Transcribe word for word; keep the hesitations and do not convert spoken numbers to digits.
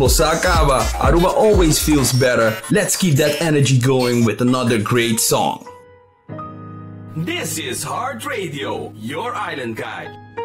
Expo sa acaba, Aruba always feels better. Let's keep that energy going with another great song. This is Heart Radio, your island guide.